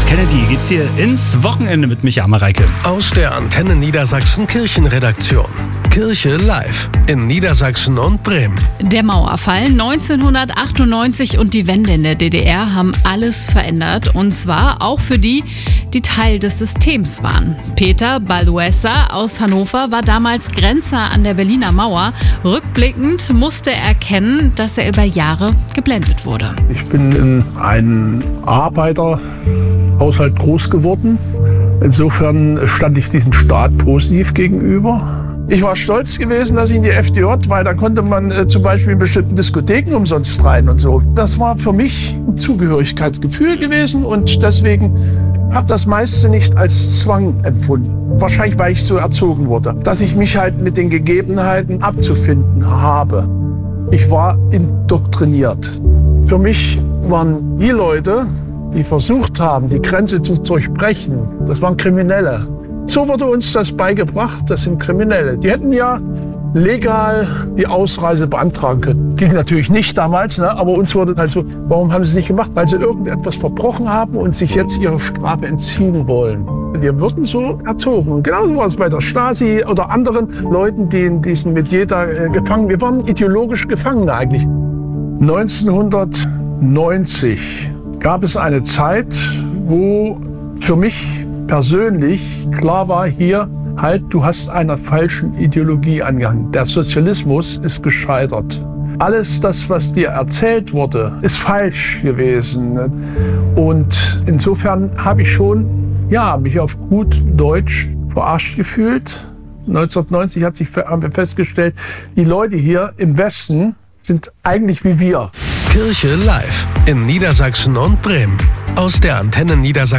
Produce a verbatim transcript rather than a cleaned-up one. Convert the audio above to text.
Kennedy geht's hier ins Wochenende mit Micha Mareike. Aus der Antenne Niedersachsen Kirchenredaktion. Kirche live in Niedersachsen und Bremen. Der Mauerfall neunzehnhundertachtundneunzig und die Wende in der D D R haben alles verändert. Und zwar auch für die, die Teil des Systems waren. Peter Balduessa aus Hannover war damals Grenzer an der Berliner Mauer. Rückblickend musste er erkennen, dass er über Jahre geblendet wurde. Ich bin in einem Arbeiterhaushalt groß geworden. Insofern stand ich diesem Staat positiv gegenüber. Ich war stolz gewesen, dass ich in die F D J, weil da konnte man äh, zum Beispiel in bestimmten Diskotheken umsonst rein und so. Das war für mich ein Zugehörigkeitsgefühl gewesen und deswegen habe das meiste nicht als Zwang empfunden. Wahrscheinlich, weil ich so erzogen wurde, dass ich mich halt mit den Gegebenheiten abzufinden habe. Ich war indoktriniert. Für mich waren die Leute, die versucht haben, die Grenze zu durchbrechen, das waren Kriminelle. So wurde uns das beigebracht, das sind Kriminelle. Die hätten ja legal die Ausreise beantragen können. Ging natürlich nicht damals, ne? Aber uns wurde halt so, warum haben sie es nicht gemacht? Weil sie irgendetwas verbrochen haben und sich jetzt ihrer Strafe entziehen wollen. Wir wurden so erzogen. Und genauso war es bei der Stasi oder anderen Leuten, die in diesem Metier da äh, gefangen. Wir waren ideologisch Gefangene eigentlich. neunzehnhundertneunzig gab es eine Zeit, wo für mich persönlich klar war, hier halt, du hast einer falschen Ideologie angehangen. Der Sozialismus ist gescheitert. Alles das, was dir erzählt wurde, ist falsch gewesen. Und insofern habe ich schon, ja, mich auf gut Deutsch verarscht gefühlt. neunzehnhundertneunzig hat sich festgestellt, die Leute hier im Westen sind eigentlich wie wir. Kirche live in Niedersachsen und Bremen. Aus der Antenne Niedersachsen.